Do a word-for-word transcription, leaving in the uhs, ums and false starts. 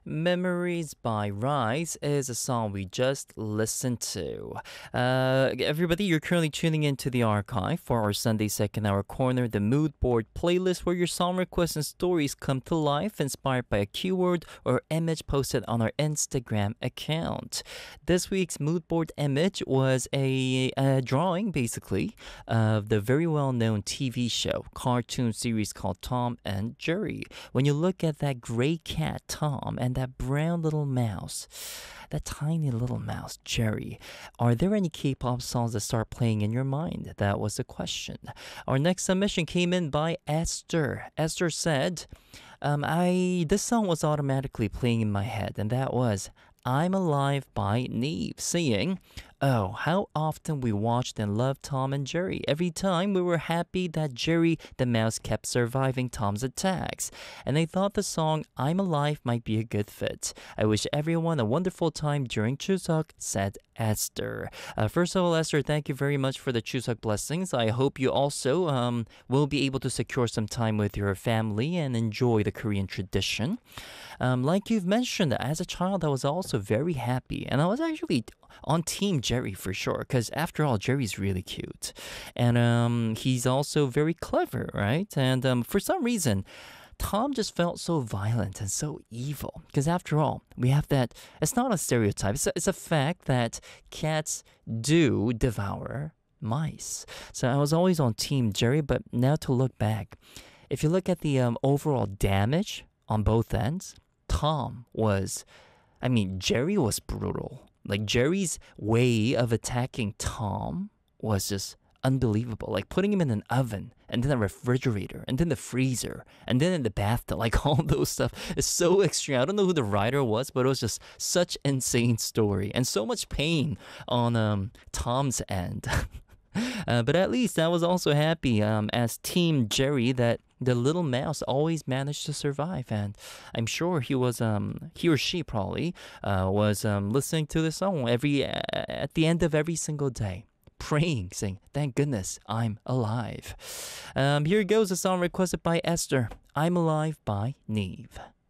Memories by Rise is a song we just listened to. Uh, everybody, you're currently tuning into the archive for our Sunday second hour corner, the mood board playlist where your song requests and stories come to life, inspired by a keyword or image posted on our Instagram account. This week's mood board image was a, a drawing, basically, of the very well-known T V show, cartoon series called Tom and Jerry. When you look at that gray cat, Tom, and that brown little mouse, that tiny little mouse, Jerry, are there any K-pop songs that start playing in your mind? That was the question. Our next submission came in by Esther. Esther said, um, I this song was automatically playing in my head, and that was I'm Alive by Neve, saying, oh, how often we watched and loved Tom and Jerry. Every time we were happy that Jerry the mouse kept surviving Tom's attacks. And I thought the song I'm Alive might be a good fit. I wish everyone a wonderful time during Chuseok, said Esther. Uh, first of all, Esther, thank you very much for the Chuseok blessings. I hope you also um, will be able to secure some time with your family and enjoy the Korean tradition. Um, like you've mentioned, as a child, I was also very happy. And I was actually on Team Jerry for sure, because after all, Jerry's really cute. And um, he's also very clever, right? And um, for some reason, Tom just felt so violent and so evil. Because after all, we have that, it's not a stereotype, it's a, it's a fact that cats do devour mice. So I was always on Team Jerry, but now to look back, if you look at the um, overall damage on both ends, Tom was, I mean, Jerry was brutal. Like, Jerry's way of attacking Tom was just unbelievable. Like, putting him in an oven, and then a refrigerator, and then the freezer, and then in the bathtub. Like, all those stuff is so extreme. I don't know who the writer was, but it was just such insane story. And so much pain on um, Tom's end. Uh, but at least I was also happy um, as Team Jerry that the little mouse always managed to survive, and I'm sure he was um he or she probably uh, was um listening to the song every uh, at the end of every single day, praying, saying, "Thank goodness I'm alive." Um, here goes a song requested by Esther. I'm Alive by Neve.